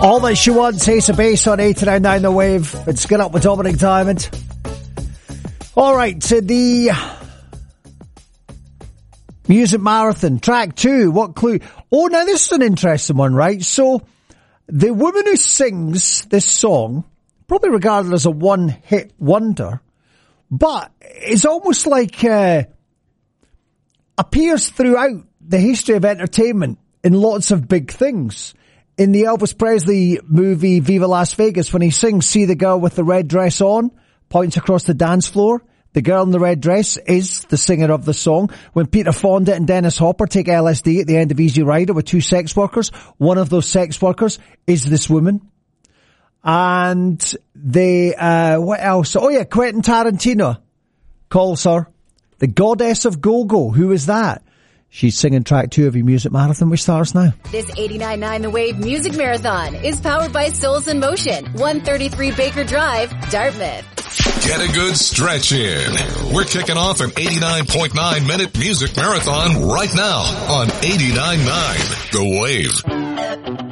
All That She Wants, Ace of Base on 89.9 The Wave. It's Get Up with Dominic Diamond. All right, to the Music Marathon, track 2, what clue? Oh, now this is an interesting one, right? So, the woman who sings this song, probably regarded as a one-hit wonder, but it's almost like appears throughout the history of entertainment in lots of big things. In the Elvis Presley movie Viva Las Vegas, when he sings See the Girl with the Red Dress On, points across the dance floor, the girl in the red dress is the singer of the song. When Peter Fonda and Dennis Hopper take LSD at the end of Easy Rider with 2 sex workers, one of those sex workers is this woman. And they, what else? Oh yeah, Quentin Tarantino calls her the goddess of go-go. Who is that? She's singing track 2 of your Music Marathon, which starts now. This 89.9 The Wave Music Marathon is powered by Souls in Motion, 133 Baker Drive, Dartmouth. Get a good stretch in. We're kicking off an 89.9 minute music marathon right now on 89.9 The Wave.